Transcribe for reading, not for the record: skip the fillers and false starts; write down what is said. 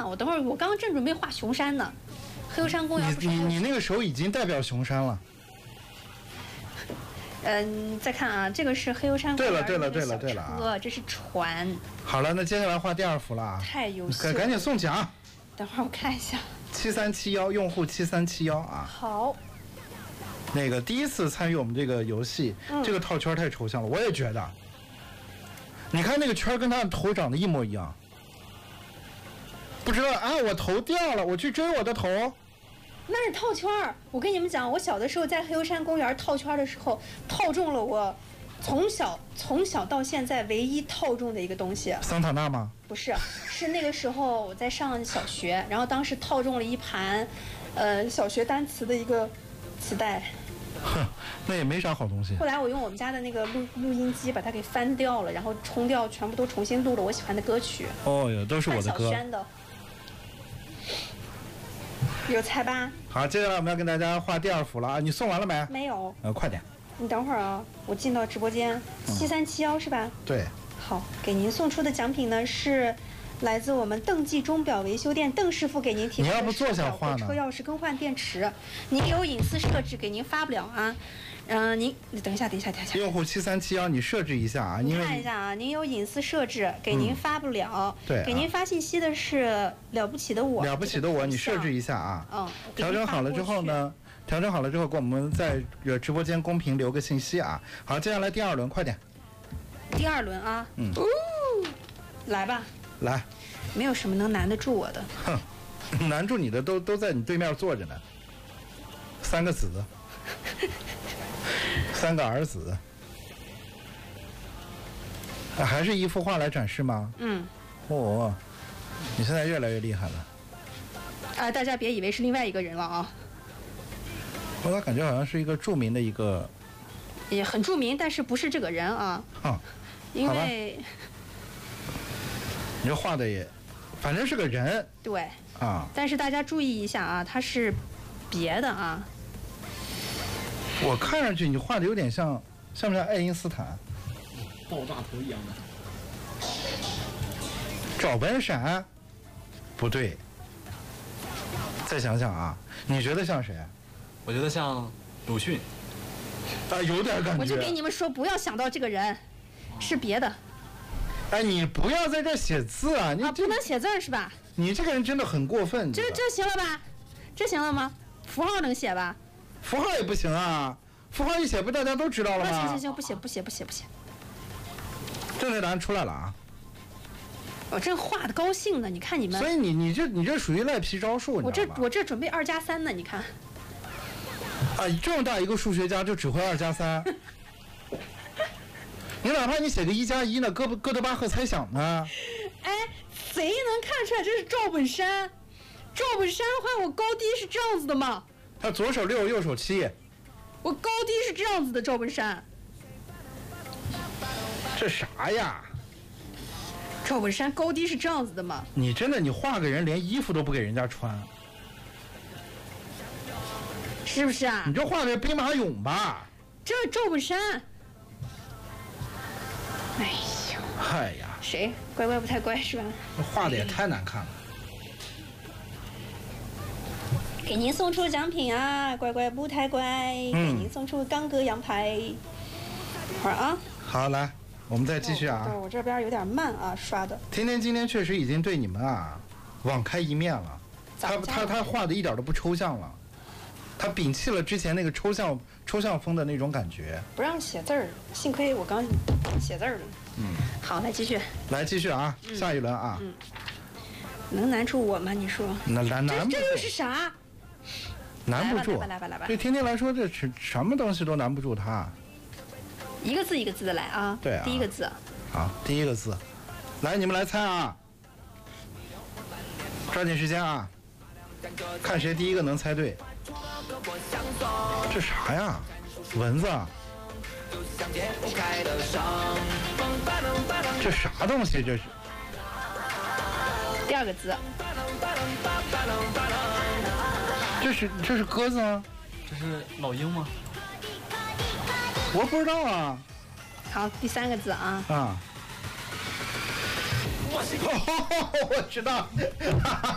我等会儿我刚刚正准备画熊山呢。黑油山公园不是你那个手已经代表熊山了。 再看啊，这个是黑油山公园。 对了， 这是船。 好了，那接下来画第2幅了啊。 太优秀了， 赶紧送奖。 等会儿我看一下。 7371用户7371啊。 好。 那个第一次参与我们这个游戏，这个套圈太抽象了，我也觉得。你看那个圈跟他的头长得一模一样。不知道啊，我头掉了，我去追我的头。 那是套圈儿。我跟你们讲，我小的时候在黑油山公园套圈的时候，套中了我从小到现在唯一套中的一个东西。 桑塔纳吗？ 不是，是那个时候我在上小学，然后当时套中了一盘，小学单词的一个磁带。 哼，那也没啥好东西。 后来我用我们家的那个录音机把它给翻掉了，然后冲掉，全部都重新录了我喜欢的歌曲。 哦哟，都是我的歌。 范晓萱的。有猜吧？ 好，接下来我们要跟大家画第2幅了啊！你送完了没？ 没有。 快点。 你等会儿啊，我进到直播间，7371是吧？ 对。 好，给您送出的奖品呢是来自我们邓记钟表维修店邓师傅给您提供的你要不坐下画呢？ 车钥匙更换电池，您有隐私设置，给您发不了啊。您等一下。 用户7371，你设置一下啊，因为看一下啊，您有隐私设置，给您发不了。 对， 给您发信息的是了不起的我。 了不起的我，你设置一下啊。调整好了之后呢，给我们在直播间公屏留个信息啊。好，接下来第2轮，快点。 第2轮啊。来吧。 来。 没有什么能难得住我的。 哼，难住你的都在你对面坐着呢。3个子。3个儿子，还是一幅画来展示吗？哦，你现在越来越厉害了。 大家别以为是另外一个人了啊。 我咋感觉好像是一个著名的一个， 也很著名，但是不是这个人啊。因为你这画的也，反正是个人。 对。 啊。 但是大家注意一下啊，他是别的啊。 我看上去你画的有点像不像爱因斯坦？ 爆炸头一样的。 赵本山？不对。再想想啊，你觉得像谁？ 我觉得像鲁迅。 有点感觉。 我就给你们说，不要想到这个人，是别的。 你不要在这写字啊！你不能写字是吧？ 你这个人真的很过分。 这行了吧？这行了吗？符号能写吧？ 符号也不行啊！符号一写不大家都知道了吗？ 行，不写。 正确答案出来了啊！ 我正画的高兴呢，你看你们。 所以你这属于赖皮招数， 我这准备2+3呢，你看。 这么大一个数学家就只会2+3。你哪怕你写个1+1呢，哥德巴赫猜想呢。 谁能看出来这是赵本山？赵本山画我高低是这样子的吗？ 他左手6，右手7。 我高低是这样子的，赵本山。 这啥呀？ 赵本山高低是这样子的吗？ 你真的，你画个人连衣服都不给人家穿， 是不是啊？ 你这画的是兵马俑吧？ 这是赵本山。 哎呀！ 谁？乖乖不太乖是吧？ 画的也太难看了。 给您送出奖品啊，乖乖不太乖，给您送出钢格羊排。会儿啊。好， 来，我们再继续啊。 我这边有点慢啊，刷的。 天天今天确实已经对你们网开一面了。他画的一点都不抽象了，他摒弃了之前那个抽象风的那种感觉。 不让写字儿，幸亏我刚写字儿了。好，来继续。 来继续啊，下一轮啊。 能难住我吗？你说？ 难不住。 这又是啥？ 难不住。 来吧。 对天天来说，这什么东西都难不住他。 一个字一个字的来啊。 对啊。 第一个字。 好，第一个字，来你们来猜啊，抓紧时间啊，看谁第一个能猜对。这啥呀？蚊子？这啥东西？这是？ 第2个字。 这是鸽子吗？ 这是老鹰吗？ 我不知道啊。 好，第3个字啊。 我知道。